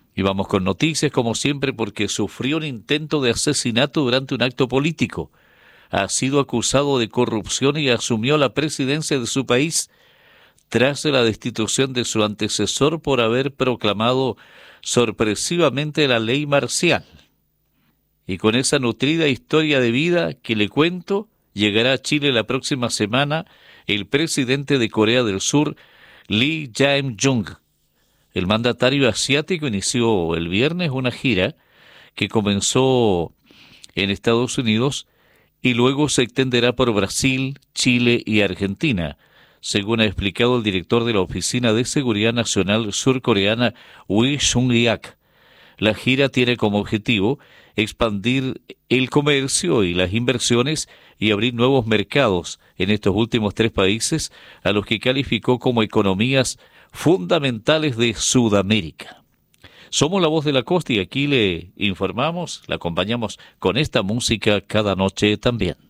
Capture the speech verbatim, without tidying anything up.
Y vamos con noticias, como siempre, porque sufrió un intento de asesinato durante un acto político. Ha sido acusado de corrupción y asumió la presidencia de su país tras la destitución de su antecesor por haber proclamado sorpresivamente la ley marcial. Y con esa nutrida historia de vida que le cuento, llegará a Chile la próxima semana el presidente de Corea del Sur, Lee Jae-myung. El mandatario asiático inició el viernes una gira que comenzó en Estados Unidos y luego se extenderá por Brasil, Chile y Argentina, según ha explicado el director de la Oficina de Seguridad Nacional surcoreana, Wi Sung-yak. La gira tiene como objetivo expandir el comercio y las inversiones y abrir nuevos mercados en estos últimos tres países, a los que calificó como economías fundamentales de Sudamérica. Somos la voz de la costa y aquí le informamos, la acompañamos con esta música cada noche también.